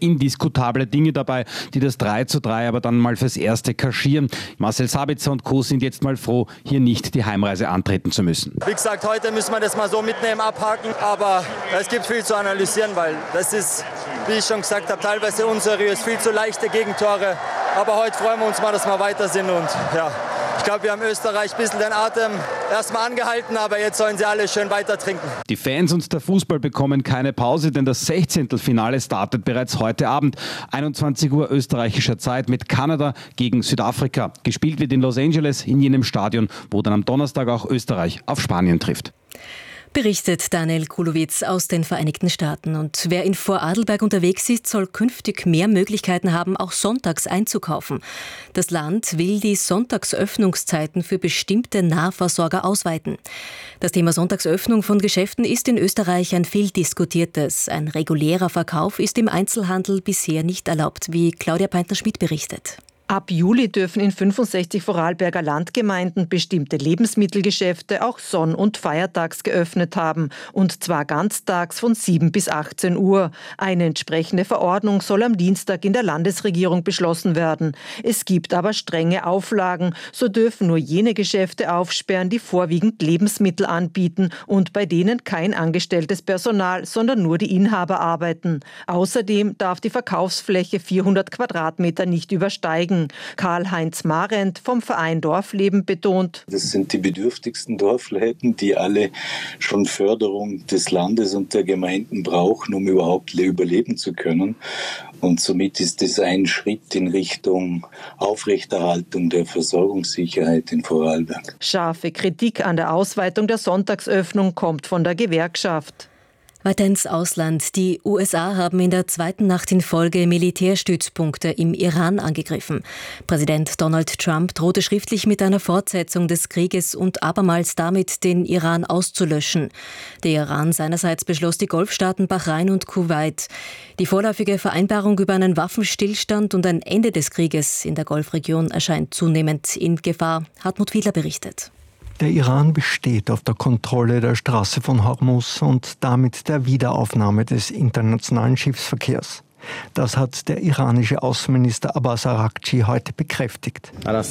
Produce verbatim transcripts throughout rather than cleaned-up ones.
indiskutable Dinge dabei, die das drei zu drei aber dann mal fürs Erste kaschieren. Marcel Sabitzer und Co. sind jetzt mal froh, hier nicht die Heimreise antreten zu müssen. Wie gesagt, heute müssen wir das mal so mitnehmen, abhaken, aber es gibt viel zu analysieren, weil das ist, wie ich schon gesagt habe, teilweise unseriös, viel zu leichte Gegentore. Aber heute freuen wir uns mal, dass wir weiter sind und ja, ich glaube, wir haben Österreich ein bisschen den Atem erstmal angehalten, aber jetzt sollen sie alle schön weiter trinken. Die Fans und der Fußball bekommen keine Pause, denn das Sechzehntelfinale startet bereits heute Abend. einundzwanzig Uhr österreichischer Zeit mit Kanada gegen Südafrika. Gespielt wird in Los Angeles, in jenem Stadion, wo dann am Donnerstag auch Österreich auf Spanien trifft. Berichtet Daniel Kulowitz aus den Vereinigten Staaten. Und wer in Vorarlberg unterwegs ist, soll künftig mehr Möglichkeiten haben, auch sonntags einzukaufen. Das Land will die Sonntagsöffnungszeiten für bestimmte Nahversorger ausweiten. Das Thema Sonntagsöffnung von Geschäften ist in Österreich ein viel diskutiertes. Ein regulärer Verkauf ist im Einzelhandel bisher nicht erlaubt, wie Claudia Peintner-Schmidt berichtet. Ab Juli dürfen in fünfundsechzig Vorarlberger Landgemeinden bestimmte Lebensmittelgeschäfte auch sonn- und feiertags geöffnet haben. Und zwar ganztags von sieben bis achtzehn Uhr. Eine entsprechende Verordnung soll am Dienstag in der Landesregierung beschlossen werden. Es gibt aber strenge Auflagen. So dürfen nur jene Geschäfte aufsperren, die vorwiegend Lebensmittel anbieten und bei denen kein angestelltes Personal, sondern nur die Inhaber arbeiten. Außerdem darf die Verkaufsfläche vierhundert Quadratmeter nicht übersteigen. Karl-Heinz Marent vom Verein Dorfleben betont: Das sind die bedürftigsten Dorfläden, die alle schon Förderung des Landes und der Gemeinden brauchen, um überhaupt überleben zu können. Und somit ist es ein Schritt in Richtung Aufrechterhaltung der Versorgungssicherheit in Vorarlberg. Scharfe Kritik an der Ausweitung der Sonntagsöffnung kommt von der Gewerkschaft. Weiter ins Ausland. Die U S A haben in der zweiten Nacht in Folge Militärstützpunkte im Iran angegriffen. Präsident Donald Trump drohte schriftlich mit einer Fortsetzung des Krieges und abermals damit, den Iran auszulöschen. Der Iran seinerseits beschloss die Golfstaaten Bahrain und Kuwait. Die vorläufige Vereinbarung über einen Waffenstillstand und ein Ende des Krieges in der Golfregion erscheint zunehmend in Gefahr. Hartmut Fiedler berichtet. Der Iran besteht auf der Kontrolle der Straße von Hormuz und damit der Wiederaufnahme des internationalen Schiffsverkehrs. Das hat der iranische Außenminister Abbas Araghchi heute bekräftigt. Der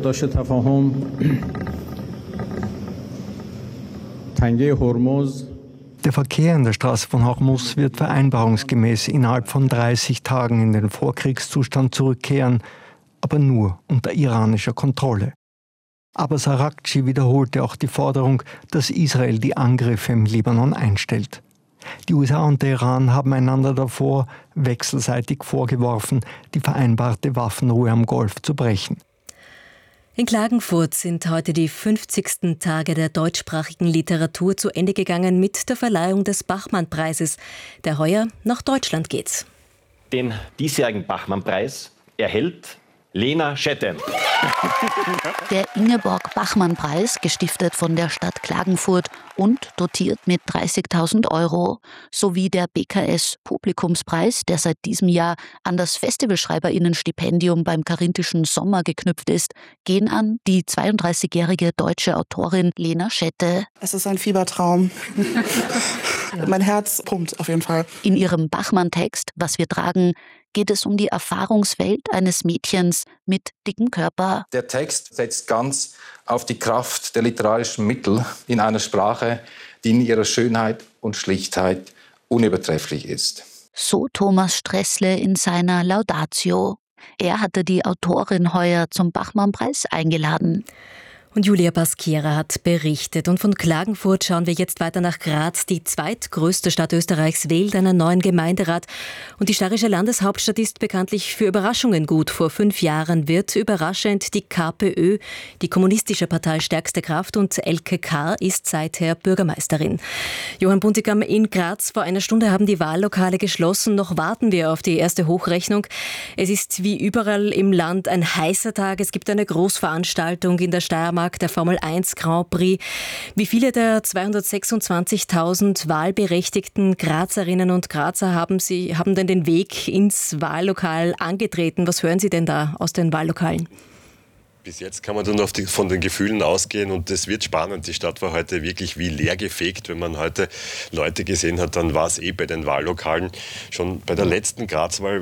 Verkehr in der Straße von Hormuz wird vereinbarungsgemäß innerhalb von dreißig Tagen in den Vorkriegszustand zurückkehren, aber nur unter iranischer Kontrolle. Aber Araghchi wiederholte auch die Forderung, dass Israel die Angriffe im Libanon einstellt. Die U S A und der Iran haben einander davor wechselseitig vorgeworfen, die vereinbarte Waffenruhe am Golf zu brechen. In Klagenfurt sind heute die fünfzigsten Tage der deutschsprachigen Literatur zu Ende gegangen mit der Verleihung des Bachmann-Preises, der heuer nach Deutschland geht. Den diesjährigen Bachmann-Preis erhält Lena Schetten. Der Ingeborg-Bachmann-Preis, gestiftet von der Stadt Klagenfurt und dotiert mit dreißigtausend Euro, sowie der B K S-Publikumspreis, der seit diesem Jahr an das Festivalschreiberinnenstipendium beim Carinthischen Sommer geknüpft ist, gehen an die zweiunddreißigjährige deutsche Autorin Lena Schette. Es ist ein Fiebertraum. Mein Herz pumpt auf jeden Fall. In ihrem Bachmann-Text »Was wir tragen« geht es um die Erfahrungswelt eines Mädchens mit dickem Körper. Der Text setzt ganz auf die Kraft der literarischen Mittel in einer Sprache, die in ihrer Schönheit und Schlichtheit unübertrefflich ist. So Thomas Stressle in seiner Laudatio. Er hatte die Autorin heuer zum Bachmann-Preis eingeladen. Und Julia Baskiera hat berichtet. Und von Klagenfurt schauen wir jetzt weiter nach Graz. Die zweitgrößte Stadt Österreichs wählt einen neuen Gemeinderat. Und die steirische Landeshauptstadt ist bekanntlich für Überraschungen gut. Vor fünf Jahren wird überraschend die KPÖ, die kommunistische Partei, stärkste Kraft, und Elke K. ist seither Bürgermeisterin. Johann Buntigam, in Graz vor einer Stunde haben die Wahllokale geschlossen. Noch warten wir auf die erste Hochrechnung. Es ist wie überall im Land ein heißer Tag. Es gibt eine Großveranstaltung in der Steiermark, der Formel eins Grand Prix. Wie viele der zweihundertsechsundzwanzigtausend wahlberechtigten Grazerinnen und Grazer haben Sie, haben denn den Weg ins Wahllokal angetreten? Was hören Sie denn da aus den Wahllokalen? Bis jetzt kann man dann auf die, von den Gefühlen ausgehen, und das wird spannend. Die Stadt war heute wirklich wie leergefegt. Wenn man heute Leute gesehen hat, dann war es eh bei den Wahllokalen. Schon bei der letzten Grazwahl